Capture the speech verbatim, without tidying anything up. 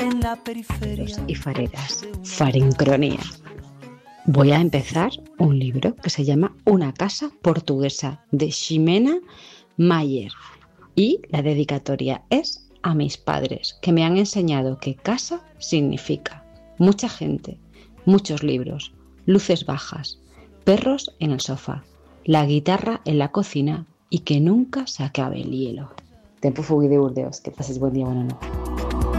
y fareras, Farincronía. Voy a empezar un libro que se llama Una casa portuguesa, de Ximena Mayer, y la dedicatoria es a mis padres, que me han enseñado que casa significa mucha gente, muchos libros, luces bajas, perros en el sofá, la guitarra en la cocina y que nunca se acabe el hielo. Tempo Fugui de Burdeos, que pases buen día, buena noche.